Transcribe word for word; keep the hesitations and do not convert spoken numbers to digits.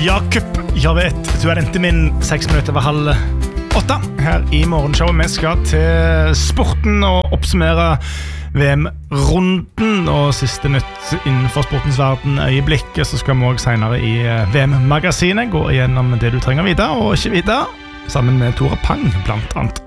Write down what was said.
Jakob, jeg vet, du er endte min seks minutter over halv åtte her i morgenshowet. Vi skal til sporten og oppsummere V M-runden og siste nytt innenfor sportens verden øyeblikket. Så skal vi også senere i V M-magasinet gå igjennom det du trenger å vite og ikke vite, sammen med Tore Pang blant annet.